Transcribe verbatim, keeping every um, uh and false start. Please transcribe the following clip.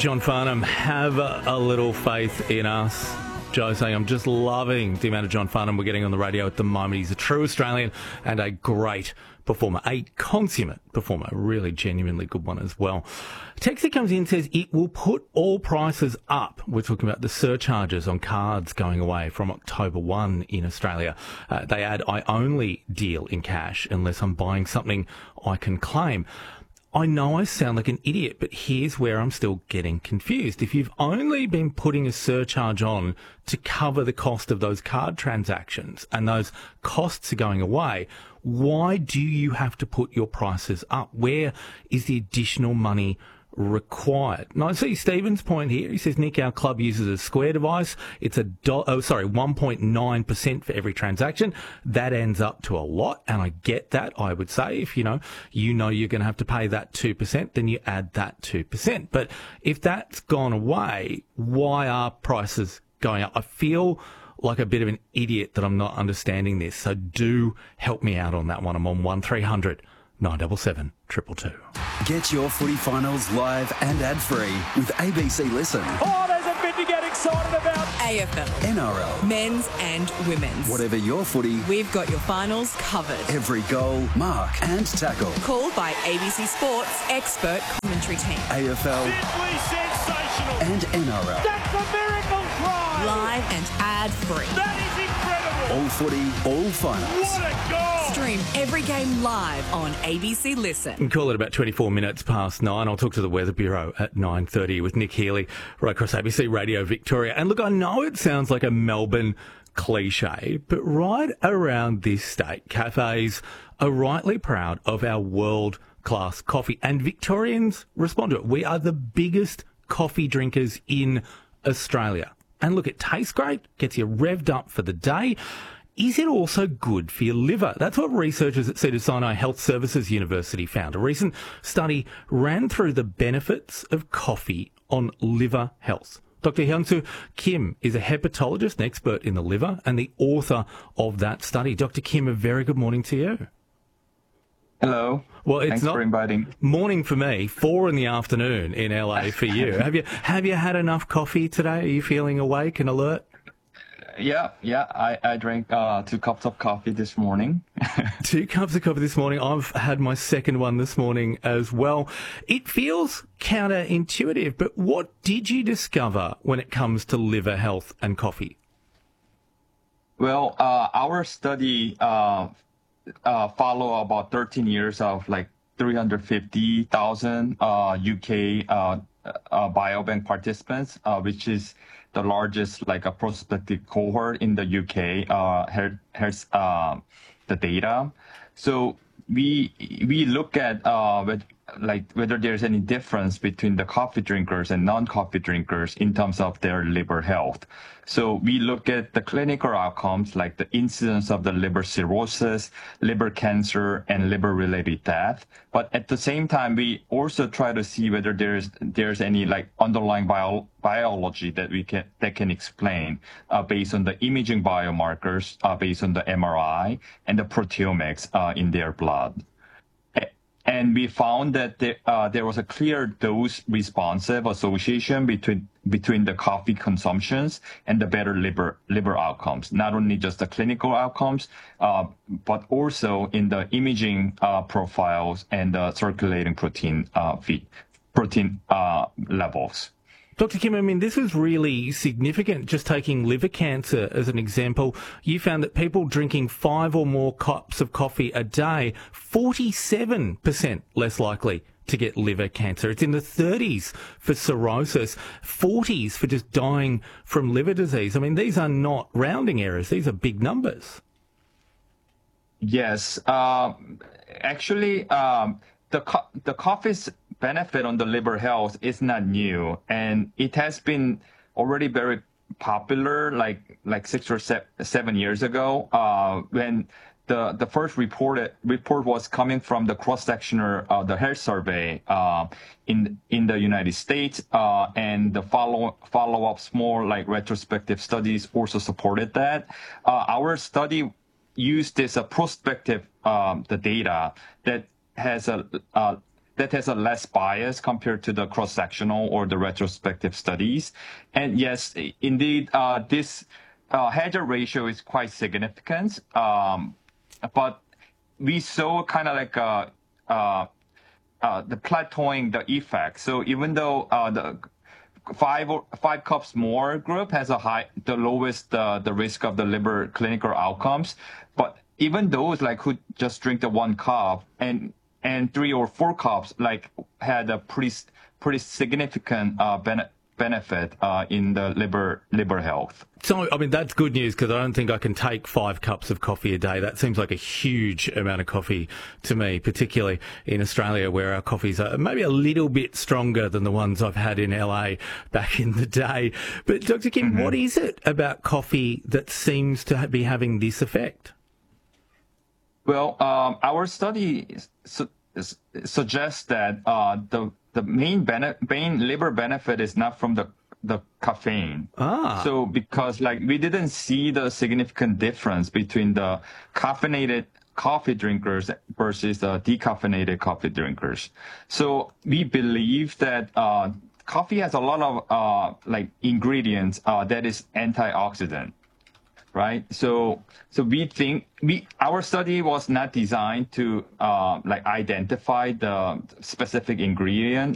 John Farnham, have a, a little faith in us. Joe saying, I'm just loving the amount of John Farnham we're getting on the radio at the moment. He's a true Australian and a great performer, a consummate performer, a really genuinely good one as well. Text that comes in says it will put all prices up. We're talking about the surcharges on cards going away from October first in Australia. Uh, they add, I only deal in cash unless I'm buying something I can claim. I know I sound like an idiot, but here's where I'm still getting confused. If you've only been putting a surcharge on to cover the cost of those card transactions and those costs are going away, why do you have to put your prices up? Where is the additional money required? And I see Stephen's point here. He says, Nick, our club uses a Square device. It's a do- oh, sorry, one point nine percent for every transaction. That ends up to a lot, and I get that. I would say if you know you know you're going to have to pay that two percent, then you add that two percent. But if that's gone away, why are prices going up? I feel like a bit of an idiot that I'm not understanding this. So do help me out on that one. I'm on one three hundred nine seven seven, two two two. Get your footy finals live and ad-free with A B C Listen. Oh, there's a bit to get excited about. A F L, N R L, men's and women's. Whatever your footy, We've got your finals covered. every goal, mark and tackle. Called by A B C Sports expert commentary team. A F L Simply sensational. and N R L. That's a miracle try. Live and ad-free. That is incredible. All footy, all finals. What a goal. Stream every game live on A B C Listen. And call it about twenty-four minutes past nine. I'll talk to the Weather Bureau at nine thirty with Nick Healy right across A B C Radio Victoria. And look, I know it sounds like a Melbourne cliche, but right around this state, cafes are rightly proud of our world-class coffee. And Victorians respond to it. We are the biggest coffee drinkers in Australia. And look, it tastes great, gets you revved up for the day. Is it also good for your liver? That's what researchers at Cedars-Sinai Health Services University found. A recent study ran through the benefits of coffee on liver health. Doctor Hyunsu Kim is a hepatologist, an expert in the liver, and the author of that study. Doctor Kim, a very good morning to you. Hello. Well, it's Thanks not for inviting. morning for me, four in the afternoon in L A for you. have you have you had enough coffee today? Are you feeling awake and alert? Yeah, yeah. I, I drank uh, two cups of coffee this morning. Two cups of coffee this morning. I've had my second one this morning as well. It feels counterintuitive, but what did you discover when it comes to liver health and coffee? Well, uh, our study uh, uh, follow about thirteen years of like three hundred fifty thousand uh, U K uh, uh, biobank participants, uh, which is the largest like a prospective cohort in the U K. Uh, has uh, the data. So we we look at uh, with, like whether there's any difference between the coffee drinkers and non-coffee drinkers in terms of their liver health. So we look at the clinical outcomes like the incidence of the liver cirrhosis, liver cancer, and liver-related death. But at the same time, we also try to see whether there's there's any like underlying bio, biology that we can that can explain uh, based on the imaging biomarkers, uh, based on the M R I and the proteomics uh, in their blood. And we found that there, uh, there was a clear dose-responsive association between between the coffee consumptions and the better liver liver outcomes. Not only just the clinical outcomes, uh, but also in the imaging uh, profiles and the circulating protein uh, feed, protein uh, levels. Doctor Kim, I mean, this was really significant. Just taking liver cancer as an example, you found that people drinking five or more cups of coffee a day, forty-seven percent less likely to get liver cancer. It's in the thirties for cirrhosis, forties for just dying from liver disease. I mean, these are not rounding errors. These are big numbers. Yes. Uh, actually, um, the co- the coffee's benefit on the liver health is not new, and it has been already very popular like like six or se- seven years ago uh, when the the first reported report was coming from the cross-sectional uh, the health survey uh, in in the United States, uh, and the follow follow-up small like retrospective studies also supported that. Uh, our study used this uh, prospective um, the data that has a, a that has a less bias compared to the cross-sectional or the retrospective studies. And yes, indeed, uh, this uh, hazard ratio is quite significant, um, but we saw kind of like a, uh, uh, the plateauing the effect. So even though uh, the five or five cups more group has a high, the lowest uh, the risk of the liver clinical outcomes, but even those like who just drink the one cup and and three or four cups like had a pretty pretty significant uh, bene- benefit uh, in the liver liver health. So, I mean, that's good news because I don't think I can take five cups of coffee a day. That seems like a huge amount of coffee to me, particularly in Australia where our coffees are maybe a little bit stronger than the ones I've had in L A back in the day. But Doctor Kim, mm-hmm. what is it about coffee that seems to be having this effect? Well, um, our study su- suggests that uh, the the main, bene- main liver benefit is not from the the caffeine. Ah. So because like we didn't see the significant difference between the caffeinated coffee drinkers versus the decaffeinated coffee drinkers. So we believe that uh, coffee has a lot of uh, like ingredients uh, that is antioxidant, right? So so we think we our study was not designed to uh, like identify the specific ingredient